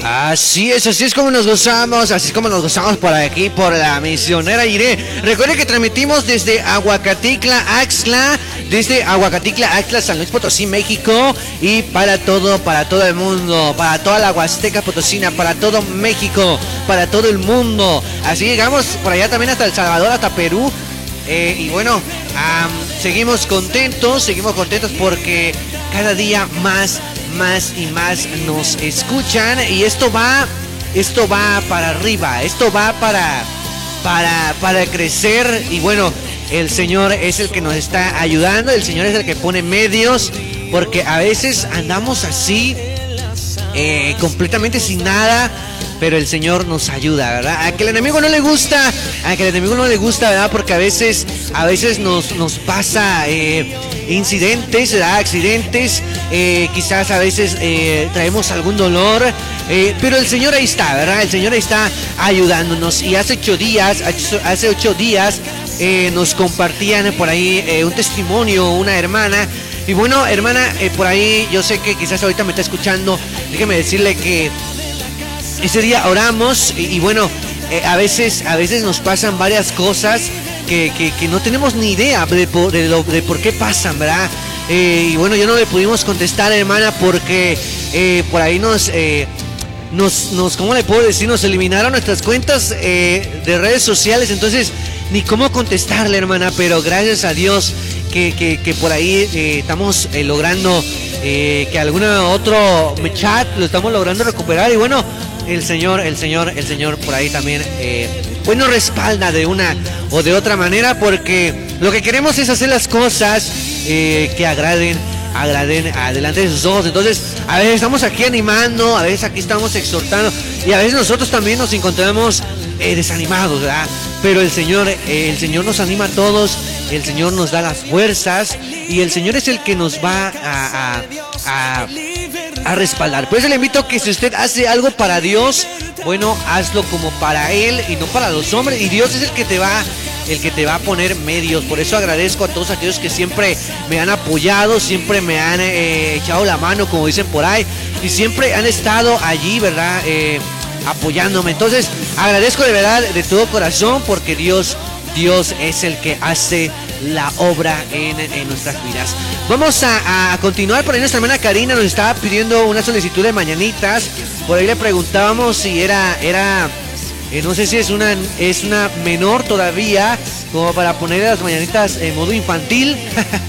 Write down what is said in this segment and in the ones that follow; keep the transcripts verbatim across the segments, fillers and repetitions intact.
Así es, así es como nos gozamos, así es como nos gozamos por aquí, por la misionera Iré. Recuerden que transmitimos desde Aguacaticla, Axtla, desde Aguacaticla, Axtla, San Luis Potosí, México, y para todo, para todo el mundo, para toda la Huasteca Potosina, para todo México, para todo el mundo. Así llegamos por allá también hasta El Salvador, hasta Perú. Eh, y bueno, um, seguimos contentos, seguimos contentos porque cada día más, más y más nos escuchan y esto va, esto va para arriba, esto va para, para, para crecer y bueno, el Señor es el que nos está ayudando, el Señor es el que pone medios porque a veces andamos así, eh, completamente sin nada. Pero el Señor nos ayuda, ¿verdad? A que el enemigo no le gusta, a que el enemigo no le gusta, ¿verdad? Porque a veces, a veces nos, nos pasa eh, incidentes, ¿verdad? Accidentes, eh, quizás a veces eh, traemos algún dolor, eh, pero el Señor ahí está, ¿verdad? El Señor ahí está ayudándonos. Y hace ocho días, hace ocho días eh, nos compartían por ahí eh, un testimonio, una hermana. Y bueno, hermana, eh, por ahí yo sé que quizás ahorita me está escuchando, déjeme decirle que ese día oramos y, y bueno, eh, a veces a veces nos pasan varias cosas que, que, que no tenemos ni idea de por, de, lo, de por qué pasan, ¿verdad? Eh, y bueno, ya no le pudimos contestar, hermana, porque eh, por ahí nos, eh, nos, nos, ¿cómo le puedo decir? Nos eliminaron nuestras cuentas eh, de redes sociales, entonces ni cómo contestarle, hermana, pero gracias a Dios que, que, que por ahí eh, estamos eh, logrando eh, que algún otro chat lo estamos logrando recuperar y bueno, el Señor, el Señor, el Señor por ahí también eh, pues nos respalda de una o de otra manera porque lo que queremos es hacer las cosas eh, que agraden, agraden adelante de sus ojos. Entonces, a veces estamos aquí animando, a veces aquí estamos exhortando y a veces nosotros también nos encontramos eh, desanimados, ¿verdad? Pero el Señor, eh, el Señor nos anima a todos, el Señor nos da las fuerzas y el Señor es el que nos va a, a, a a respaldar. Por eso le invito a que si usted hace algo para Dios, bueno, hazlo como para Él y no para los hombres. Y Dios es el que te va, el que te va a poner medios. Por eso agradezco a todos aquellos que siempre me han apoyado, siempre me han eh, echado la mano, como dicen por ahí, y siempre han estado allí, ¿verdad? Eh, apoyándome. Entonces, agradezco de verdad, de todo corazón, porque Dios, Dios es el que hace la obra en, en nuestras vidas. Vamos a, a continuar. Por ahí nuestra hermana Karina nos estaba pidiendo una solicitud de mañanitas. Por ahí le preguntábamos si era, era eh, no sé si es una, es una menor todavía, como para poner las mañanitas en modo infantil.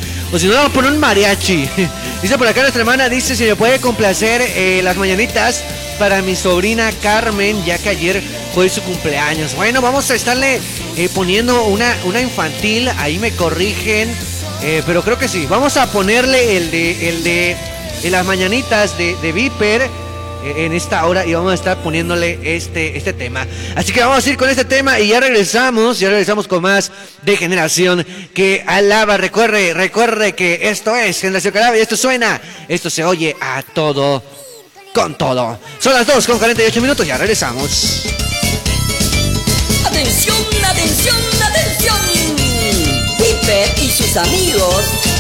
O si no, vamos a poner un mariachi. Dice por acá nuestra hermana, dice si me puede complacer eh, las mañanitas para mi sobrina Carmen, ya que ayer fue su cumpleaños. Bueno, vamos a estarle eh, poniendo una, una infantil, ahí me corrigen, eh, pero creo que sí. Vamos a ponerle el de, el de, de las mañanitas de, de Viper eh, en esta hora y vamos a estar poniéndole este, este tema. Así que vamos a ir con este tema y ya regresamos, ya regresamos con más de Generación que Alaba. Recuerde, recuerde que esto es Generación que Alaba y esto suena, esto se oye a todo con todo. Son las dos con cuarenta y ocho minutos, ya regresamos. Atención, atención, atención. Piper y sus amigos